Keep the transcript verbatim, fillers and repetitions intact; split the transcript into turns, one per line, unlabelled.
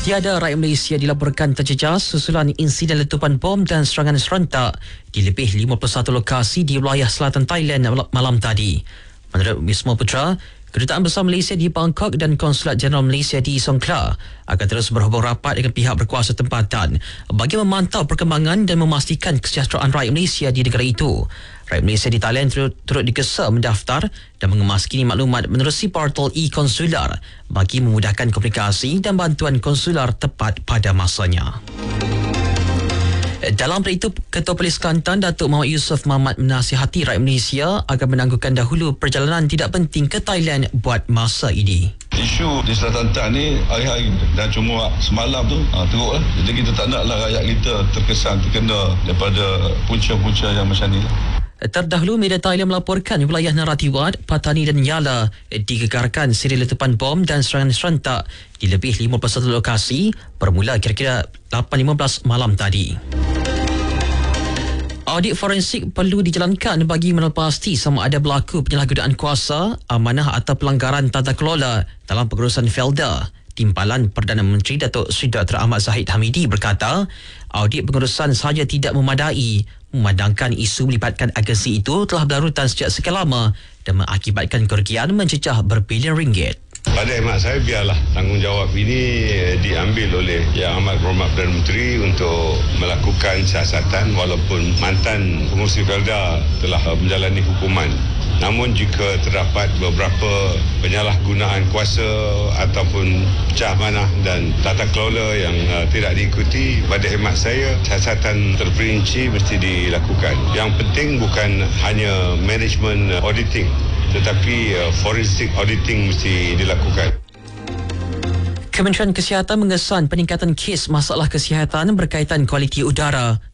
Tiada rakyat Malaysia dilaporkan terjejas susulan insiden letupan bom dan serangan serentak di lebih lima puluh satu lokasi di wilayah selatan Thailand malam tadi. Menurut Wisma Putra, Kedutaan Besar Malaysia di Bangkok dan Konsulat Jeneral Malaysia di Songkhla akan terus berhubung rapat dengan pihak berkuasa tempatan bagi memantau perkembangan dan memastikan kesejahteraan rakyat Malaysia di negara itu. Rakyat Malaysia di Thailand turut, turut digesa mendaftar dan mengemas kini maklumat menerusi portal e-konsular bagi memudahkan komunikasi dan bantuan konsular tepat pada masanya. Dalam perkara itu, Ketua Polis Kelantan Datuk Muhammad Yusof Mamat menasihati rakyat Malaysia agar menangguhkan dahulu perjalanan tidak penting ke Thailand buat masa ini.
Isu di Selatan Tan ni hari-hari dan cuma semalam tu ha, teruk lah. Jadi kita tak naklah rakyat kita terkesan terkena daripada punca-punca yang macam ni.
Terdahulu, media Thailand melaporkan wilayah Narathiwat, Patani dan Yala digegarkan siri letupan bom dan serangan serentak di lebih lima puluh satu lokasi bermula kira-kira lapan lima belas malam tadi. Audit forensik perlu dijalankan bagi menepasti sama ada berlaku penyalahgunaan kuasa, amanah atau pelanggaran tata kelola dalam pengurusan Felda. Timpalan Perdana Menteri Datuk Seri Doktor Ahmad Zahid Hamidi berkata, audit pengurusan sahaja tidak memadai, memandangkan isu melibatkan agensi itu telah berlarutan sejak sekian lama dan mengakibatkan kerugian mencecah berbilion ringgit.
Pada hemat saya, biarlah tanggungjawab ini diambil oleh Yang Amat Berhormat Perdana Menteri untuk melakukan siasatan walaupun mantan pengurusi Felda telah menjalani hukuman. Namun jika terdapat beberapa penyalahgunaan kuasa ataupun pecah manah dan tata kelola yang uh, tidak diikuti, pada hemat saya siasatan terperinci mesti dilakukan. Yang penting bukan hanya management auditing, tetapi uh, forensic auditing mesti dilakukan.
Kementerian Kesihatan mengesan peningkatan kes masalah kesihatan berkaitan kualiti udara